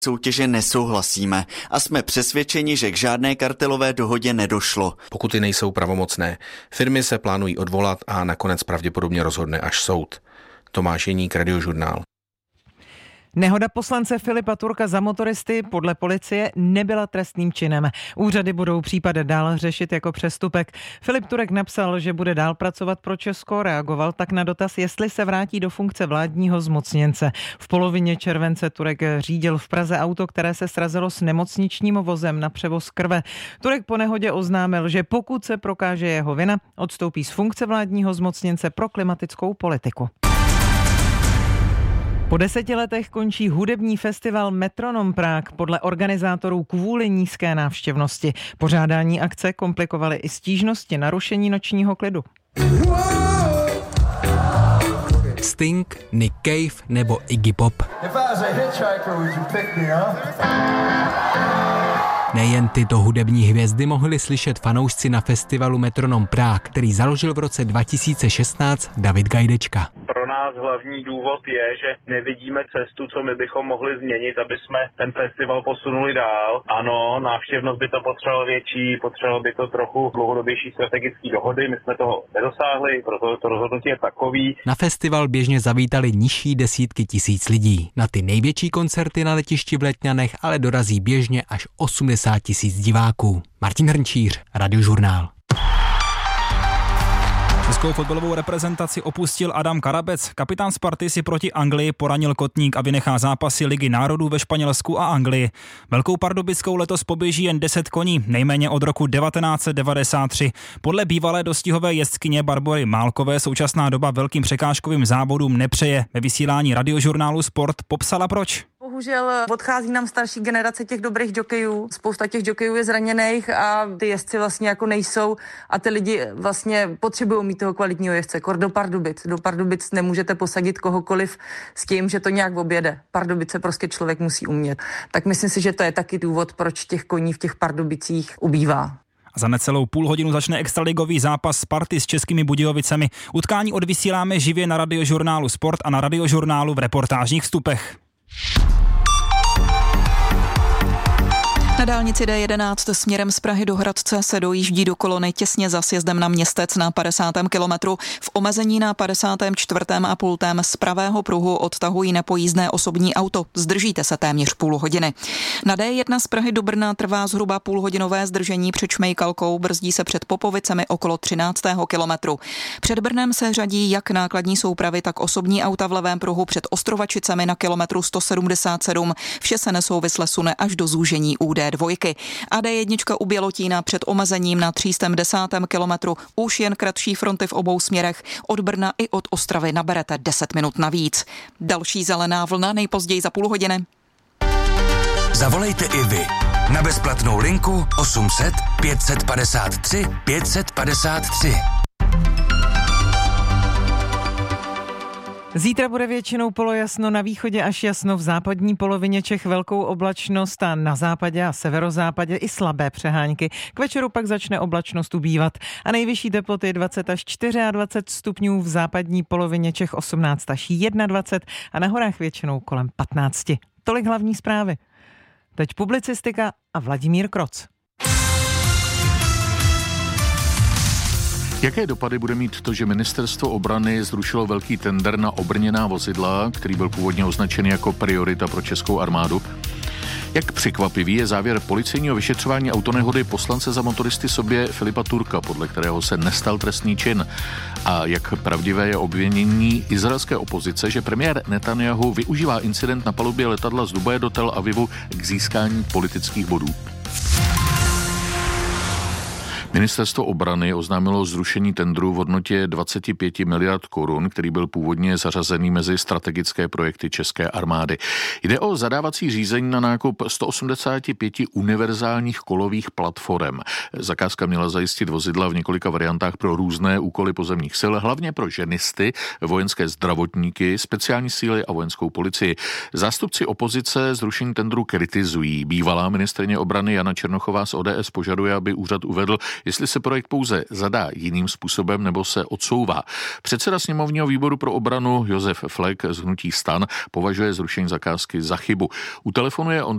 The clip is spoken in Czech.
soutěže nesouhlasíme a jsme přesvědčeni, že k žádné kartelové dohodě nedošlo. Pokuty nejsou pravomocné. Firmy se plánují odvolat a nakonec pravděpodobně rozhodne až soud. Tomáš Jeník, Radiožurnál. Nehoda poslance Filipa Turka za motoristy podle policie nebyla trestným činem. Úřady budou případ dál řešit jako přestupek. Filip Turek napsal, že bude dál pracovat pro Česko, reagoval tak na dotaz, jestli se vrátí do funkce vládního zmocněnce. V polovině července Turek řídil v Praze auto, které se srazilo s nemocničním vozem na převoz krve. Turek po nehodě oznámil, že pokud se prokáže jeho vina, odstoupí z funkce vládního zmocněnce pro klimatickou politiku. Po 10 letech končí hudební festival Metronom Prague podle organizátorů kvůli nízké návštěvnosti. Pořádání akce komplikovaly i stížnosti na rušení nočního klidu. Sting, Nick Cave nebo Iggy Pop. Nejen tyto hudební hvězdy mohli slyšet fanoušci na festivalu Metronom Prague, který založil v roce 2016 David Gajdečka. Pro nás hlavní důvod je, že nevidíme cestu, co my bychom mohli změnit, aby jsme ten festival posunuli dál. Ano, návštěvnost by to potřebovalo větší, potřebovalo by to trochu dlouhodobější strategické dohody, my jsme toho nedosáhli, proto to rozhodnutí je takový. Na festival běžně zavítali nižší desítky tisíc lidí. Na ty největší koncerty na letišti v Letňanech ale dorazí běžně až 80 000 diváků. Martin Hrnčíř, Radiožurnál. Českou fotbalovou reprezentaci opustil Adam Karabec. Kapitán Sparty si proti Anglii poranil kotník a vynechá zápasy Ligy národů ve Španělsku a Anglii. Velkou Pardubickou letos poběží jen 10 koní, nejméně od roku 1993. Podle bývalé dostihové jezdkyně Barbory Málkové současná doba velkým překážkovým závodům nepřeje. Ve vysílání Radiožurnálu Sport popsala proč. Bohužel odchází nám starší generace těch dobrých jokejů. Spousta těch jokejů je zraněných a ty jezdci vlastně jako nejsou a ty lidi vlastně potřebují mít toho kvalitního jezdce. Kor do Pardubic. Do Pardubic nemůžete posadit kohokoliv s tím, že to nějak objede. Pardubice prostě člověk musí umět. Tak myslím si, že to je taky důvod, proč těch koní v těch Pardubicích ubývá. Za necelou půl hodinu začne extraligový zápas Sparty s Českými Budějovicemi. Utkání odvysíláme živě na Radiožurnálu Sport a na Radiožurnálu v reportážních vstupech. Na dálnici D11 směrem z Prahy do Hradce se dojíždí do kolony těsně za sjezdem na Městec na 50. kilometru. V omezení na 54. a pultém z pravého pruhu odtahují nepojízdné osobní auto. Zdržíte se téměř půl hodiny. Na D1 z Prahy do Brna trvá zhruba půlhodinové zdržení před Šmejkalkou, brzdí se před Popovicemi okolo 13. kilometru. Před Brnem se řadí jak nákladní soupravy, tak osobní auta v levém pruhu před Ostrovačicemi na kilometru 177. Vše se nesouvisle sune až do zúžení UD2. A D1 u Bělotína před omezením na 310. kilometru už jen kratší fronty v obou směrech. Od Brna i od Ostravy naberete 10 minut navíc. Další zelená vlna nejpozději za půl hodiny. Zavolejte i vy na bezplatnou linku 800 553 553. Zítra bude většinou polojasno, na východě až jasno, v západní polovině Čech velkou oblačnost a na západě a severozápadě i slabé přehánky. K večeru pak začne oblačnost ubývat a nejvyšší teploty 20 až 24 stupňů, v západní polovině Čech 18 až 21 a na horách většinou kolem 15. Tolik hlavní zprávy. Teď publicistika a Vladimír Kroc. Jaké dopady bude mít to, že ministerstvo obrany zrušilo velký tender na obrněná vozidla, který byl původně označen jako priorita pro českou armádu? Jak překvapivý je závěr policejního vyšetřování autonehody poslance za motoristy sobě Filipa Turka, podle kterého se nestal trestný čin? A jak pravdivé je obvinění izraelské opozice, že premiér Netanjahu využívá incident na palubě letadla z Dubaje do Tel Avivu k získání politických bodů? Ministerstvo obrany oznámilo zrušení tendru v hodnotě 25 miliard korun, který byl původně zařazený mezi strategické projekty české armády. Jde o zadávací řízení na nákup 185 univerzálních kolových platform. Zakázka měla zajistit vozidla v několika variantách pro různé úkoly pozemních sil, hlavně pro ženisty, vojenské zdravotníky, speciální síly a vojenskou policii. Zástupci opozice zrušení tendru kritizují. Bývalá ministryně obrany Jana Černochová z ODS požaduje, aby úřad uvedl, jestli se projekt pouze zadá jiným způsobem nebo se odsouvá. Předseda sněmovního výboru pro obranu Josef Flek z hnutí STAN považuje zrušení zakázky za chybu. U telefonu je